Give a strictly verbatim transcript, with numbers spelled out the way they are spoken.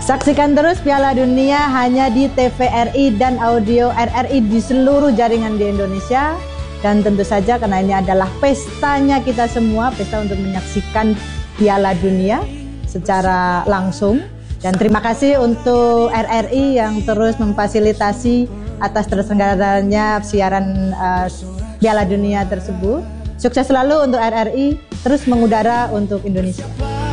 Saksikan terus Piala Dunia hanya di T V R I dan audio R R I di seluruh jaringan di Indonesia. Dan tentu saja karena ini adalah pestanya kita semua, pesta untuk menyaksikan Piala Dunia secara langsung. Dan terima kasih untuk R R I yang terus memfasilitasi atas terselenggaranya siaran uh, Piala Dunia tersebut. Sukses selalu untuk R R I, terus mengudara untuk Indonesia.